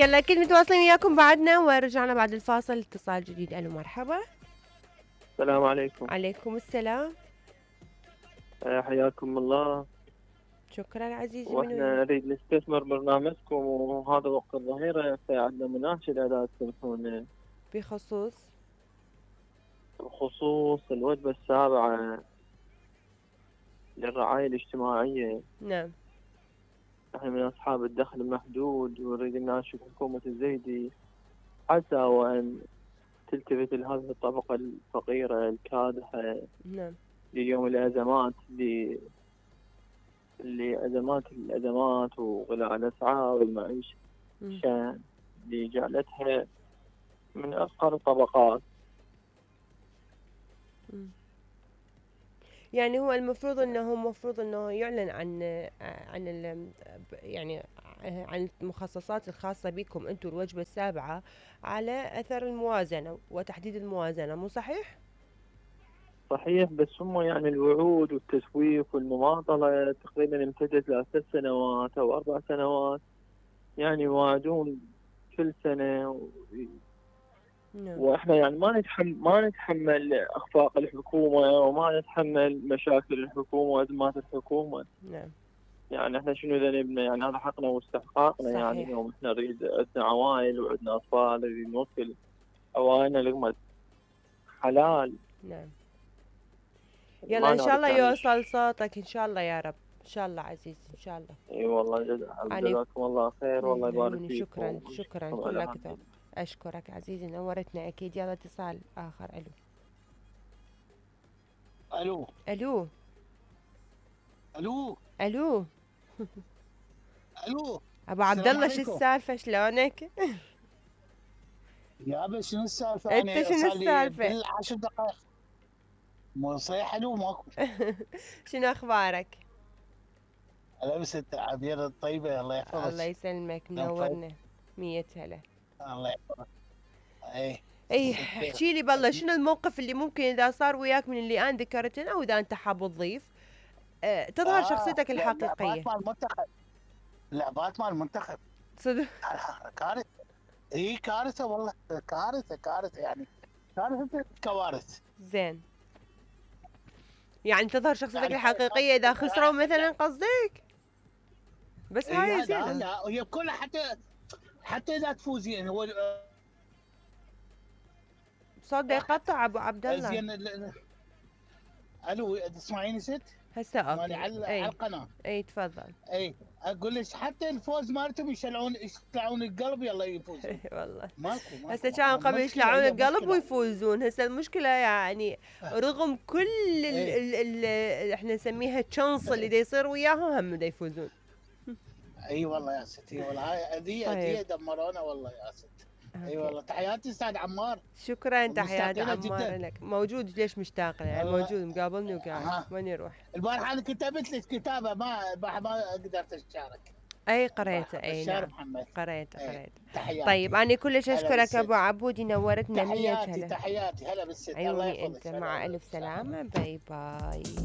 يلا أكيد متواصلين وياكم بعدنا، ورجعنا بعد الفاصل اتصال جديد. ألو مرحبا. السلام عليكم. عليكم السلام. حياكم الله. شكرا عزيزي، من واحنا وين؟ نريد نستثمر برنامجكم، وهذا وقت الظهيرة فعندنا مناشدة لا تسمحون بخصوص. بخصوص الوجبة السابعة للرعاية الاجتماعية. نعم. نحن من أصحاب الدخل المحدود ونريد أن نناشد حكومة الزيدي عسى وأن تلتفت لهذه الطبقة الفقيرة الكادحة نعم. ليوم الأزمات، الأزمات وغلاء الأسعار والمعيشة اللي جعلتها من أفقر الطبقات. يعني هو المفروض انه يعلن عن يعني عن المخصصات الخاصة بكم انتم الوجبة السابعة على اثر الموازنة وتحديد الموازنة، مو صحيح؟ صحيح، بس هم يعني الوعود والتسويف والمماطلة تقريبا امتدت ل3 سنوات أو 4 سنوات، يعني يوعدون كل سنة نعم. واحنا يعني ما نتحمل اخفاق الحكومة وما نتحمل مشاكل الحكومة وازمات الحكومة. نعم. يعني احنا شنو ذنبنا؟ يعني هذا حقنا واستحقاقنا، يعني صحيح. يوم احنا نريد عندنا عوائل وعندنا اطفال نريد نوصل عوائلنا لقمة حلال. نعم. يعني يلا ما ان شاء نعرف الله يعني يوصل صوتك ان شاء الله يا رب. ان شاء الله عزيزي ان شاء الله. اي والله أنا جزاكم الله خير، والله من يبارك عيوني، فيكم شكرا ويشفيكم على كلك ذوق. همنا. اشكرك عزيزي، نورتنا اكيد. يلا اتصال اخر. الو. الو. الو. الو. الو. الو. ابو عبد السلام الله، شو عليكم. السالفة؟ شلونك؟ يا ابي شنو السالفه؟ انت انا شنو صار لي السالفة؟ بالعشر دقائق مو صحيح. الو ماكو. شنو اخبارك؟ لبست العبير الطيبه الله الله يحفظك. يسلمك، كان فوق. منورنا. مية هلا. الله يحفظك. اي اي ست. احكي لي بالله، شنو الموقف اللي ممكن اذا صار وياك من اللي انا ذكرتن، او اذا انت حاب تضيف تظهر شخصيتك لعبات الحقيقية؟ مال المنتخب. لعبات مال المنتخب. صدق. كارثه. اي كارثه والله. كارثه يعني. كارثه كوارث. زين. يعني تظهر شخصيتك يعني الحقيقية إذا خسروا مثلا قصدك؟ بس اي هاي هذا زينة. لا هي كلها حتى اذا تفوزين هو صوت دا يقطع أبو عبد الله. زين. الو تسمعيني ست؟ هسه ماني أوكي. على أي. القناه. أي تفضل. اي اقول لك حتى الفوز مالتهم يشلعون القلب يلا يفوزون. والله. ماكو هسه كان قبل المشكله يشلعون هي القلب مشكله. ويفوزون، هسه المشكلة يعني رغم كل اي احنا نسميها تشانس اللي دا يصير وياهم، هم دا يفوزون. اي والله يا ستي والله هاي طيب. اذيه دمرونا والله يا ست. اي اوكي. والله تحياتي استاذ عمار. شكرا، تحياتي مشتاقين عمار جدا. لك. موجود، ليش مشتاق له؟ يعني والله. موجود مقابلني وقاعد، ها. وين يروح؟ البارحه انا كتبت لك كتابه ما قدرت اشارك. اي قريته، البارحه اي بشار نعم. محمد. قريته. اي طيب تحياتي. انا كلش هلا اشكرك ابو بالست. عبودي، نورتنا. مية تحياتي هلا. تحياتي هلا بالست الله عيوني انت، يحفظك. هلا مع هلا الف بالسلامه. سلامة. باي باي.